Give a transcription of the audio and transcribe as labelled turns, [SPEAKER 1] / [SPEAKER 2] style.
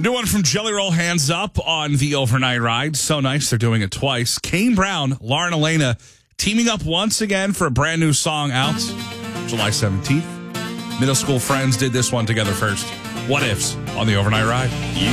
[SPEAKER 1] New one from Jelly Roll, Hands Up, on the Overnight Ride. So nice, they're doing it twice. Kane Brown, Lauren Elena teaming up once again for a brand new song out July 17th. Middle school friends did this one together first. What Ifs on the Overnight Ride.
[SPEAKER 2] You